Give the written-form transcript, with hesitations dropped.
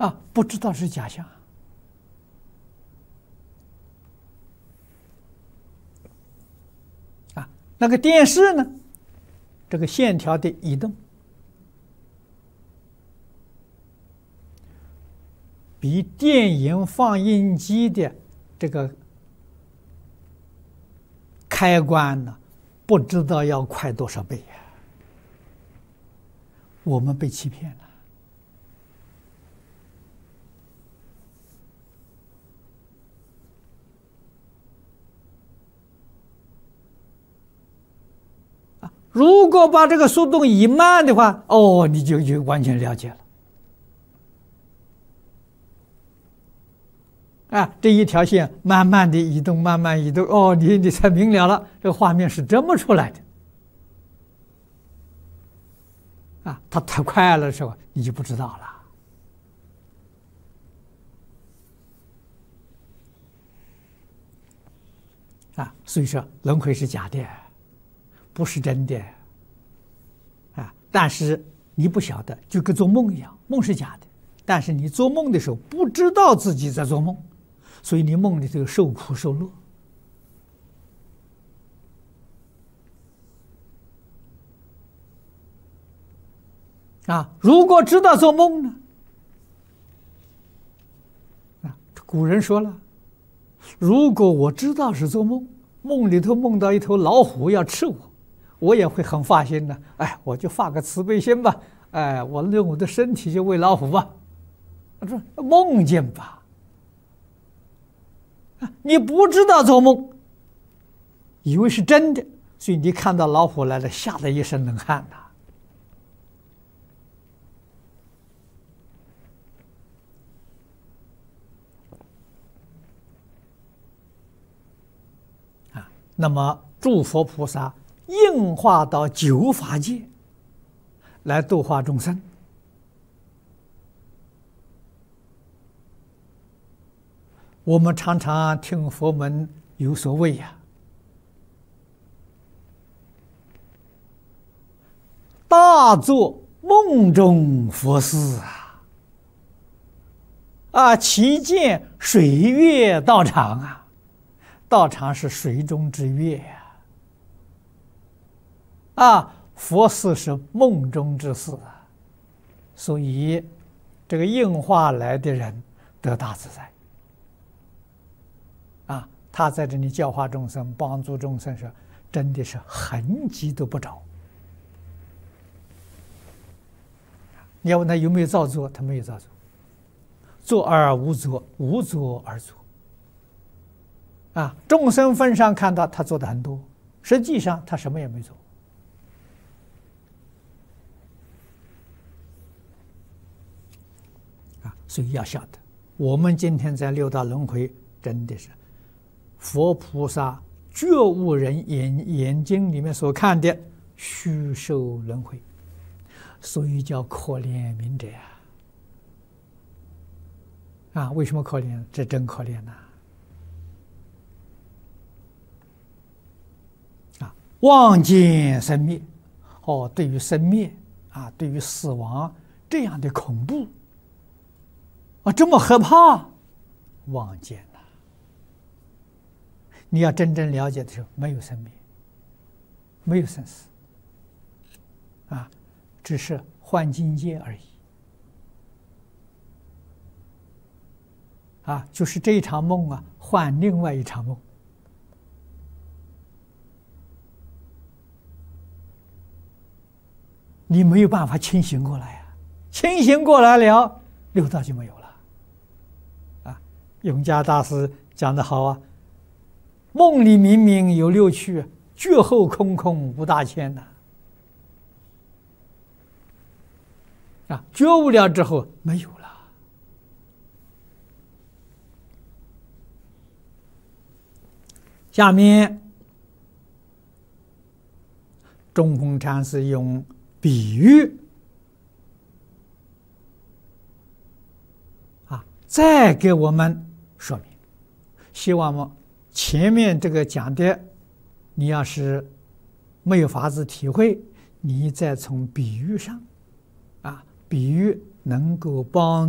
不知道是假象那个电视呢，这个线条的移动比电影放映机的这个开关呢，不知道要快多少倍呀！我们被欺骗了。如果把这个速度移慢的话，你就完全了解了。这一条线慢慢的移动，慢慢移动，你才明了了，这个画面是这么出来的。它太快了的时候，你就不知道了。所以说轮回是假的，不是真的。但是你不晓得，就跟做梦一样，梦是假的，但是你做梦的时候不知道自己在做梦，所以你梦里头受苦受乐。如果知道做梦呢？古人说了，如果我知道是做梦，梦里头梦到一头老虎要吃我，我也会很发心的。我就发个慈悲心吧。我用我的身体就喂老虎吧。他说梦见吧。你不知道做梦，以为是真的，所以你看到老虎来了，吓得一身冷汗呐。那么诸佛菩萨应化到九法界来度化众生。我们常常听佛门有所谓大作梦中佛事其见水月道场道场是水中之月佛事是梦中之事所以这个应化来的人得大自在他在这里教化众生，帮助众生时，真的是痕迹都不着。你要问他有没有造作，他没有造作，作而无作，无作而作。众生分上看到他做的很多，实际上他什么也没做。所以要晓得，我们今天在六道轮回，真的是佛菩萨觉悟人眼睛里面所看的虚受轮回，所以叫可怜悯者为什么可怜？这真可怜望见生灭，对于生灭对于死亡这样的恐怖这么害怕，望见了。你要真正了解的时候，没有生灭，没有生死只是换境界而已就是这一场梦换另外一场梦。你没有办法清醒过来清醒过来了，六道就没有了永嘉大师讲得好梦里明明有六趣，觉后空空无大千觉悟了之后没有了。下面中峰禅师用比喻再给我们说明，希望我前面这个讲的，你要是没有法子体会，你再从比喻上比喻能够帮